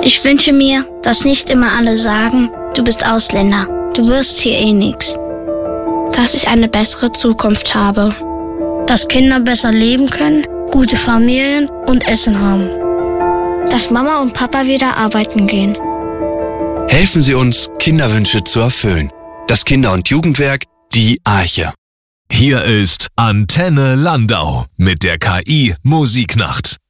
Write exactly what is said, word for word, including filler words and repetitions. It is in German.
Ich wünsche mir, dass nicht immer alle sagen, du bist Ausländer, du wirst hier eh nix. Dass ich eine bessere Zukunft habe. Dass Kinder besser leben können, gute Familien und Essen haben. Dass Mama und Papa wieder arbeiten gehen. Helfen Sie uns, Kinderwünsche zu erfüllen. Das Kinder- und Jugendwerk, die Arche. Hier ist Antenne Landau mit der K I Musiknacht.